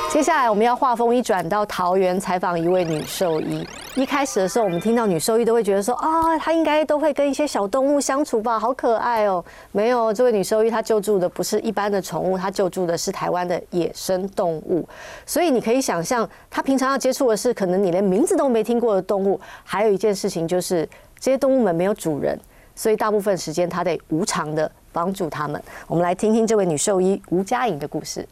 接下来我们要话锋一转到桃园采访一位女兽医。一开始的时候，我们听到女兽医都会觉得说啊，她应该都会跟一些小动物相处吧，好可爱哦。没有，这位女兽医她救助的不是一般的宠物，她救助的是台湾的野生动物。所以你可以想象，她平常要接触的是可能你连名字都没听过的动物。还有一件事情就是，这些动物们没有主人，所以大部分时间她得无偿的帮助它们。我们来听听这位女兽医吴佳颖的故事。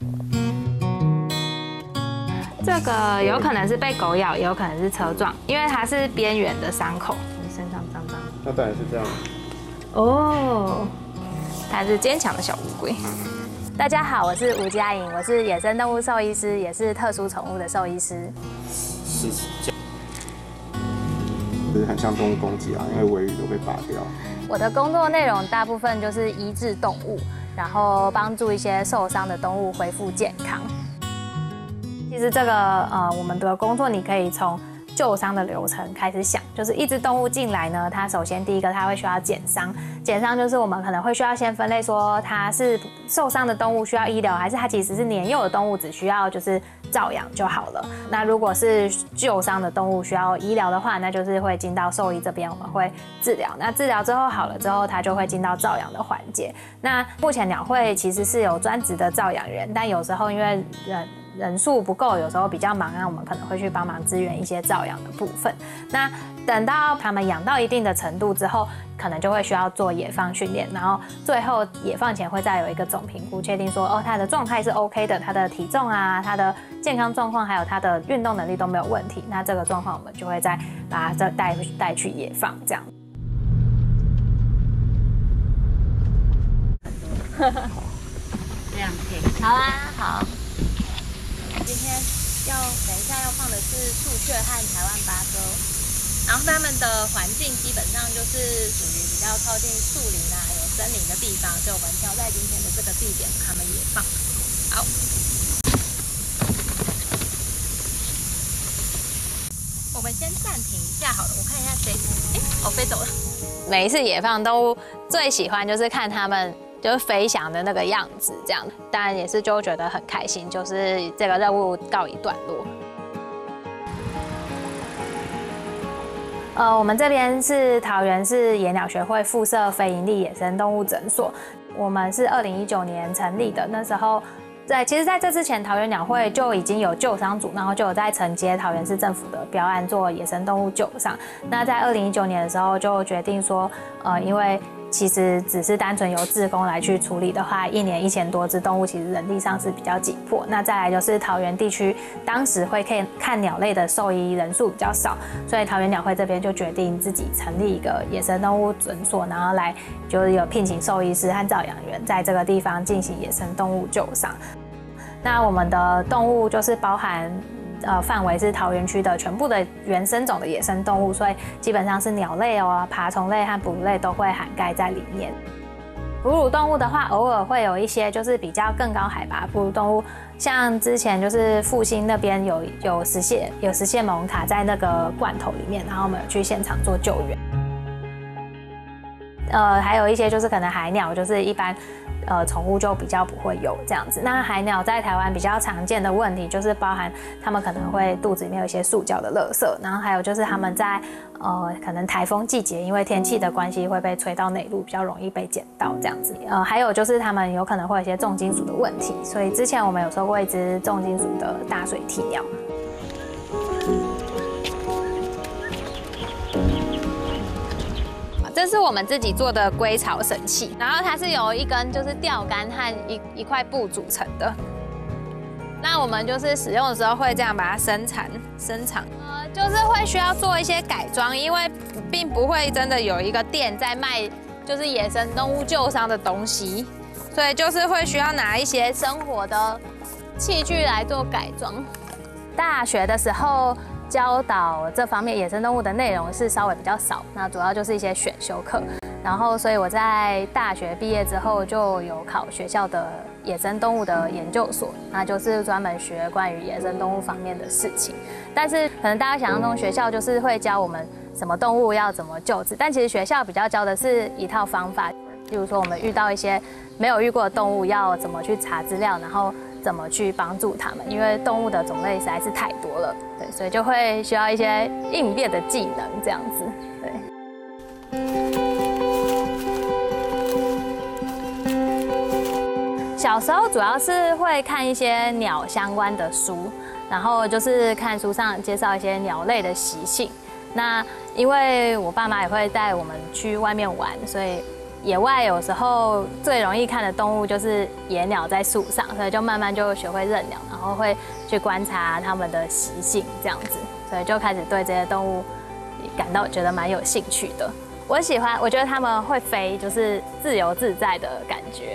这个有可能是被狗咬，也有可能是车撞，因为它是边缘的伤口。你身上脏脏。 那当然是这样。 哦，它是坚强的小乌龟。大家好，我是吴佳颖，我是野生动物兽医师，也是特殊宠物的兽医师。 是很像动物攻击啊，因为尾羽都被拔掉。 我的工作内容大部分就是医治动物，然后帮助一些受伤的动物恢复健康。其实这个我们的工作你可以从救伤的流程开始想，就是一只动物进来呢，它首先第一个它会需要减伤，减伤就是我们可能会需要先分类说它是受伤的动物需要医疗，还是它其实是年幼的动物只需要就是照养就好了。那如果是救伤的动物需要医疗的话，那就是会进到兽医这边，我们会治疗。那治疗之后好了之后，它就会进到照养的环节。那目前鸟会其实是有专职的照养员，但有时候因为人数不够，有时候比较忙，那我们可能会去帮忙支援一些照养的部分。那等到他们养到一定的程度之后，可能就会需要做野放训练，然后最后野放前会再有一个总评估，确定说它的状态是 OK 的，它的体重啊、它的健康状况还有它的运动能力都没有问题。那这个状况我们就会再把它带去野放这样。这样可以。好啊，好。今天等一下要放的是树雀和台湾八哥，然后它们的环境基本上就是属于比较靠近树林啊、有森林的地方，所以我们挑在今天的这个地点，它们也放。好，我们先暂停一下好了，我看一下谁，飞走了。每一次野放都最喜欢就是看它们。就是飞翔的那个样子，这样，当然也是就觉得很开心，就是这个任务告一段落。我们这边是桃园市野鸟学会附设非营利野生动物诊所，我们是2019年成立的，那时候。其实在这之前，桃园鸟会就已经有救伤组，然后就有在承接桃园市政府的标案做野生动物救伤。那在2019年的时候，就决定说，因为其实只是单纯由志工来去处理的话，一年1000多只动物，其实人力上是比较紧迫。那再来就是桃园地区当时会看鸟类的兽医人数比较少，所以桃园鸟会这边就决定自己成立一个野生动物诊所，然后来就是有聘请兽医师和照养员在这个地方进行野生动物救伤。那我们的动物就是包含范围是桃园区的全部的原生种的野生动物，所以基本上是鸟类爬虫类和哺乳类都会涵盖在里面。哺乳动物的话，偶尔会有一些就是比较更高海拔哺乳动物，像之前就是复兴那边有石蟹獴卡在那个罐头里面，然后我们有去现场做救援。还有一些就是可能海鸟，就是一般宠物就比较不会有这样子。那海鸟在台湾比较常见的问题就是包含它们可能会肚子里面有一些塑胶的垃圾，然后还有就是它们在可能台风季节因为天气的关系会被吹到内陆，比较容易被捡到这样子。还有就是它们有可能会有一些重金属的问题，所以之前我们有收过一只重金属的大水鹈鸟。这是我们自己做的归巢神器，然后它是由一根就是钓竿和一块布组成的。那我们就是使用的时候会这样把它伸长，就是会需要做一些改装，因为并不会真的有一个店在卖就是野生动物救伤的东西，所以就是会需要拿一些生活的器具来做改装。大学的时候。教导这方面野生动物的内容是稍微比较少，那主要就是一些选修课。然后，所以我在大学毕业之后就有考学校的野生动物的研究所，那就是专门学关于野生动物方面的事情。但是可能大家想象中学校就是会教我们什么动物要怎么救治，但其实学校比较教的是一套方法，例如说我们遇到一些没有遇过的动物要怎么去查资料，然后怎么去帮助它们，因为动物的种类实在是太多了，对，所以就会需要一些应变的技能这样子，对。小时候主要是会看一些鸟相关的书，然后就是看书上介绍一些鸟类的习性。那因为我爸妈也会带我们去外面玩，所以野外有时候最容易看的动物就是野鸟在树上，所以就慢慢就学会认鸟，然后会去观察它们的习性这样子，所以就开始对这些动物觉得蛮有兴趣的。我喜欢，我觉得它们会飞，就是自由自在的感觉。